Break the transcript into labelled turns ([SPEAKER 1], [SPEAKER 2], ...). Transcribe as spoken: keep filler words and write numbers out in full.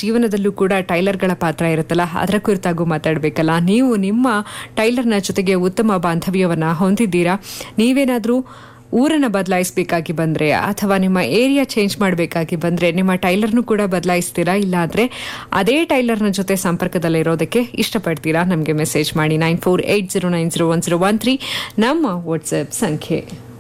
[SPEAKER 1] ಜೀವನದಲ್ಲೂ ಕೂಡ ಟೈಲರ್ಗಳ ಪಾತ್ರ ಇರುತ್ತಲ್ಲ, ಅದರ ಕುರಿತಾಗೂ ಮಾತಾಡಬೇಕಲ್ಲ. ನೀವು ನಿಮ್ಮ ಟೈಲರ್ನ ಜೊತೆಗೆ ಉತ್ತಮ ಬಾಂಧವ್ಯವನ್ನು ಹೊಂದಿದ್ದೀರಾ? ನೀವೇನಾದರೂ ಊರನ್ನು ಬದಲಾಯಿಸಬೇಕಾಗಿ ಬಂದರೆ ಅಥವಾ ನಿಮ್ಮ ಏರಿಯಾ ಚೇಂಜ್ ಮಾಡಬೇಕಾಗಿ ಬಂದರೆ ನಿಮ್ಮ ಟೈಲರ್ನು ಕೂಡ ಬದಲಾಯಿಸ್ತೀರಾ? ಇಲ್ಲಾಂದರೆ ಅದೇ ಟೈಲರ್ನ ಜೊತೆ ಸಂಪರ್ಕದಲ್ಲಿರೋದಕ್ಕೆ ಇಷ್ಟಪಡ್ತೀರಾ? ನಮಗೆ ಮೆಸೇಜ್ ಮಾಡಿ. Nine four eight zero nine zero one zero one three ನಮ್ಮ ವಾಟ್ಸ್ಆ್ಯಪ್ ಸಂಖ್ಯೆ.